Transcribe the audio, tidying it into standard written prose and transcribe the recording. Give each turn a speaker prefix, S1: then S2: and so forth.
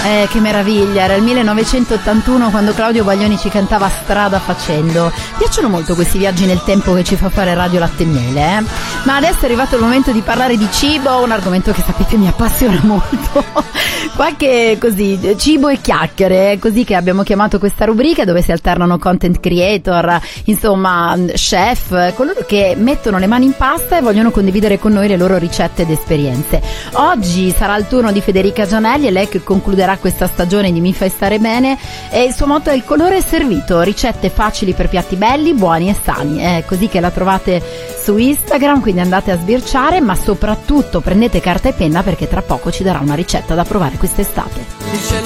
S1: Che meraviglia, era il 1981 quando Claudio Baglioni ci cantava Strada facendo. Piacciono molto questi viaggi nel tempo che ci fa fare Radio Latte e Miele, Ma adesso è arrivato il momento di parlare di cibo, un argomento che sapete mi appassiona molto. Qualche così, cibo e chiacchiere, è così che abbiamo chiamato questa rubrica, dove si alternano content creator, insomma chef, coloro che mettono le mani in pasta e vogliono condividere con noi le loro ricette ed esperienze. Oggi sarà il turno di Federica Gianelli, è lei che concluderà questa stagione di Mi fai stare bene, e il suo motto è: il colore è servito, ricette facili per piatti belli, buoni e sani. È così che la trovate su Instagram, quindi andate a sbirciare, ma soprattutto prendete carta e penna, perché tra poco ci darà una ricetta da provare quest'estate.
S2: Il cielo